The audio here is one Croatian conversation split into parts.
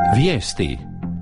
Vijesti.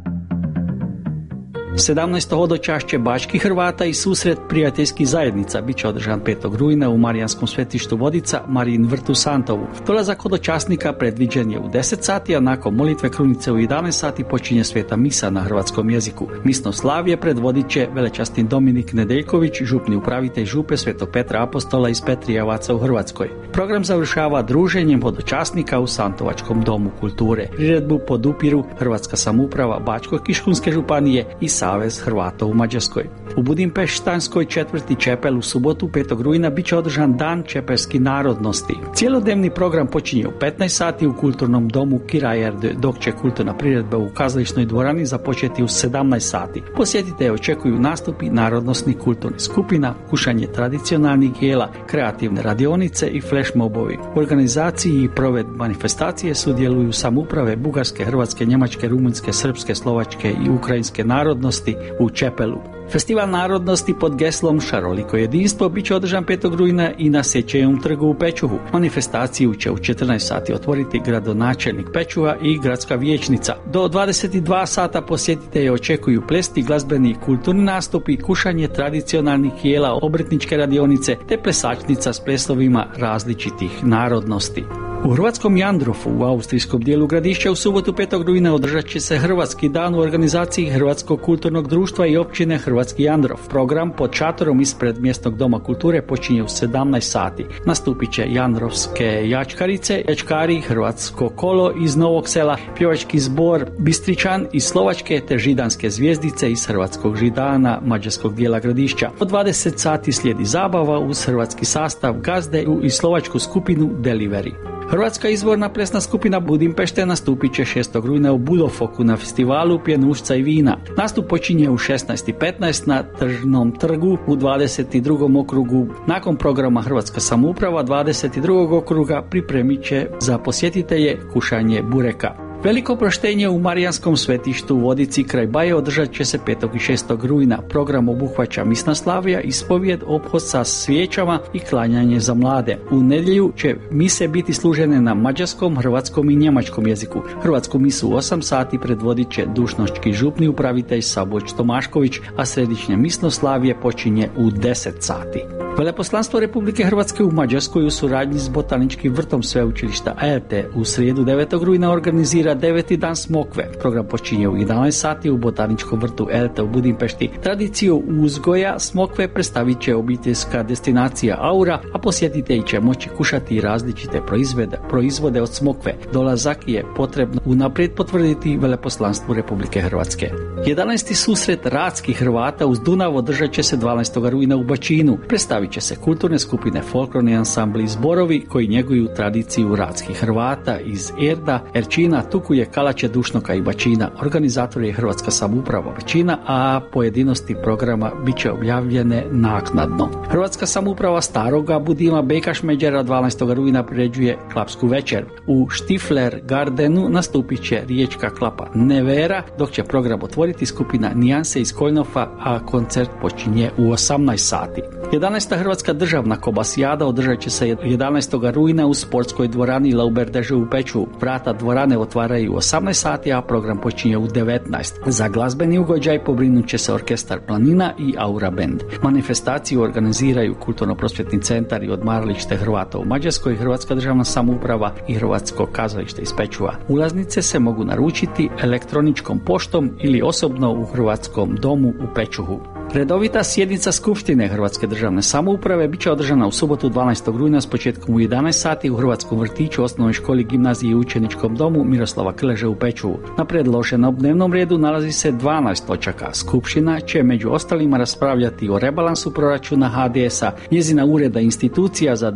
17. hodočašće bačkih Hrvata i susret prijateljskih zajednica bit će održan 5. rujna u Marijanskom svetištu Vodica, Marijin vrt u Santovu. Dolazak hodočasnika predviđen je u 10 sati, a nakon molitve krunice u 11 sati počinje sveta misa na hrvatskom jeziku. Misno slavje predvodit će velečasni Dominik Nedeljković, župni upravitelj župe Svetog Petra Apostola iz Petrijevaca u Hrvatskoj. Program završava druženjem hodočasnika u Santovačkom domu kulture. Priredbu podupiru Hrvatska samouprava Bačko-Kiškunske županije i Savez Hrvata u Mađarskoj. U Budimpeštanskoj četvrti Čepel u subotu 5. rujna bit će održan Dan čepelski narodnosti. Cijelodnevni program počinje u 15 sati u kulturnom domu Kirajerde, dok će kulturna priredba u kazališnoj dvorani započeti u 17 sati. Posjetitelje očekuju nastupi narodnosnih kulturnih skupina, kušanje tradicionalnih jela, kreativne radionice i flash mobovi. U organizaciji i provedbi manifestacije sudjeluju samouprave Bugarske, Hrvatske, Njemačke, Rumunjske, Srpske, Slovačke i Ukrajinske narodnosti u Čepelu. Festival narodnosti pod geslom Šaroliko jedinstvo bit će održan 5. rujna i na Sečevom trgu u Pečuhu. Manifestaciju će u 14 sati otvoriti gradonačelnik Pečuha i gradska vijećnica. Do 22 sata posjetitelje očekuju plesni, glazbeni i kulturni nastupi, kušanje tradicionalnih jela, obrtničke radionice te plesačnica s plesovima različitih narodnosti. U hrvatskom Jandrofu u austrijskom dijelu Gradišća u subotu 5. rujna održat će se Hrvatski dan u organizaciji Hrvatskog kulturnog društva i općine Hrvatski Jandrov. Program pod šatorom ispred mjesnog doma kulture počinje u 17 sati. Nastupit će jandrovske jačkarice, jačkari, Hrvatsko kolo iz Novog Sela, pjevački zbor Bistričan iz Slovačke te židanske zvijezdice iz Hrvatskog Židana mađarskog dijela Gradišća. Od 20 sati slijedi zabava uz hrvatski sastav Gazde i slovačku skupinu Delivery. Hrvatska izvorna plesna skupina Budimpešte nastupit će 6. rujna u Budofoku na festivalu Pjenušca i vina. Nastup počinje u 16:15 na Tržnom trgu u 22. okrugu. Nakon programa Hrvatska samouprava 22. okruga pripremit će za posjetitelje kušanje bureka. Veliko proštenje u Marijanskom svetištu u Vodici kraj Baje održat će se 5. i 6. rujna. Program obuhvaća misna slavlja, ispovijed, ophod sa svijećama i klanjanje za mlade. U nedjelju će mise biti služene na mađarskom, hrvatskom i njemačkom jeziku. Hrvatsku misu u 8 sati predvodit će dušnoški župni upravitelj Saboć Tomašković, a središnje misno slavlje počinje u 10 sati. Veleposlanstvo Republike Hrvatske u Mađarskoj u suradnji s Botaničkim vrtom sveučilišta ERTE u srijedu 9. rujna organizira 9. dan smokve. Program počinje u 11 sati u Botaničkom vrtu ERTE u Budimpešti. Tradiciju uzgoja smokve predstavit će obiteljska destinacija Aura, a posjetitelji će moći kušati različite proizvode od smokve. Dolazak je potrebno unaprijed potvrditi Veleposlanstvu Republike Hrvatske. 11. susret radskih Hrvata uz Dunav održat će se 12. rujna u Bačinu. Predstavit će se kulturne skupine, folklorni ansambli i zborovi koji njeguju tradiciju radskih Hrvata iz Erda, Erčina, Tukuje, Kalače, Dušnoka i Bačina. Organizator je Hrvatska samouprava Bačina, a pojedinosti programa bit će objavljene naknadno. Hrvatska samouprava Staroga Budima Beka Šmeđera 12. rujna priređuje klapsku večer. U Štifler Gardenu nastupit će riječka klapa Nevera, dok će program otvoriti skupina Nijanse iz Kojnofa, a koncert počinje u 18 sati. 11. Hrvatska državna kobasijada održat će se 11. rujna u sportskoj dvorani Lauberdeže u Peču. Vrata dvorane otvaraju u 18 sati, a program počinje u 19. Za glazbeni ugođaj pobrinut će se orkestar Planina i Aura Band. Manifestaciju organiziraju Kulturno-prosvjetni centar i odmaralište Hrvata u Mađarskoj, Hrvatska državna samouprava i Hrvatsko kazalište iz Pečuva. Ulaznice se mogu naručiti elektroničkom poštom ili osobno u Hrvatskom domu u Pečuhu. Redovita sjednica Skupštine Hrvatske državne samouprave bit će održana u subotu 12. rujna s početkom u 11 sati u Hrvatskom vrtiću, osnovnoj školi, gimnaziji i učeničkom domu Miroslava Krleže u Pečuvu. Na predloženom dnevnom redu nalazi se 12 točaka. Skupština će među ostalima raspravljati o rebalansu proračuna HDS-a, njezina ureda institucija za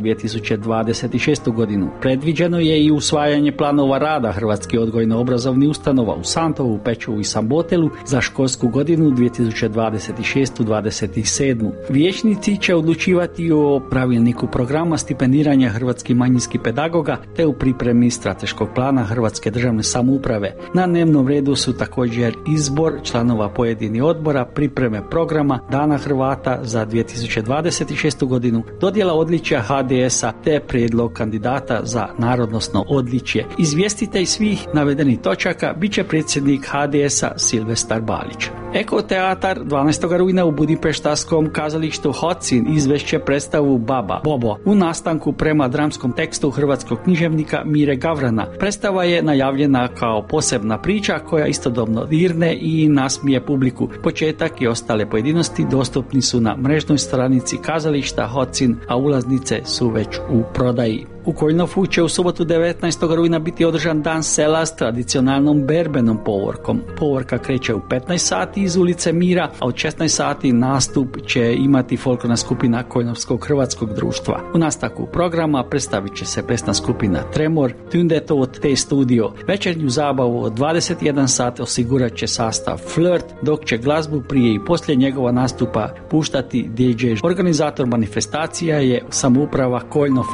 2026. godinu. Predviđeno je i usvajanje planova rada Hrvatskih odgojno-obrazovnih ustanova u Santovu, Pečuvu i Sambotelu za školsku godinu 2026. 26.27. Vijećnici će odlučivati o pravilniku programa stipendiranja hrvatskih manjinskih pedagoga te u pripremi strateškog plana Hrvatske državne samouprave. Na dnevnom redu su također izbor članova pojedinih odbora, pripreme programa Dana Hrvata za 2026. godinu, dodjela odličja HDS-a te prijedlog kandidata za narodnosno odličje. Izvjestitelj svih navedenih točaka bit će predsjednik HDS-a Silvestar Balić. Eko teatar 12. rujna u Budimpeštarskom kazalištu Hocin izvešće predstavu Baba Bobo u nastanku prema dramskom tekstu hrvatskog književnika Mire Gavrana. Predstava je najavljena kao posebna priča koja istodobno dirne i nasmije publiku. Početak i ostale pojedinosti dostupni su na mrežnoj stranici kazališta Hocin, a ulaznice su već u prodaji. U Koljnofu će u subotu 19. rujna biti održan dan sela s tradicionalnom berbenom povorkom. Povorka kreće u 15 sati iz ulice Mira, a od 16 sati nastup će imati folklorna skupina Koljnovskog hrvatskog društva. U nastavku programa predstavit će se plesna skupina Tremor, Tundetot te studio. Večernju zabavu od 21 sat osigurat će sastav Flirt, dok će glazbu prije i poslije njegova nastupa puštati DJ. Organizator manifestacija je samouprava Koljnofa.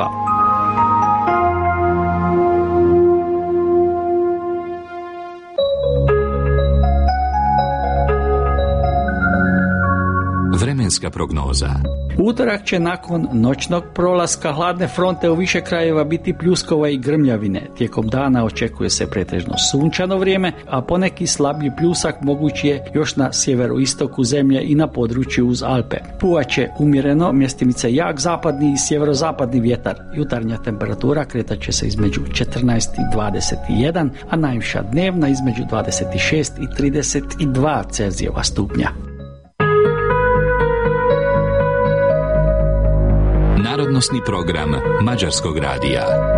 Vremenska prognoza. Utorak će nakon noćnog prolaska hladne fronte u više krajeva biti pljuskova i grmljavine. Tijekom dana očekuje se pretežno sunčano vrijeme, a poneki slabiji pljusak moguć je još na sjeveroistoku zemlje i na području uz Alpe. Puhaće umjereno, mjestimice jak zapadni i sjeverozapadni vjetar. Jutarnja temperatura kretat će se između 14 i 21, a najviša dnevna između 26 i 32 Celzijeva stupnja. Narodnosni program Mađarskog radija.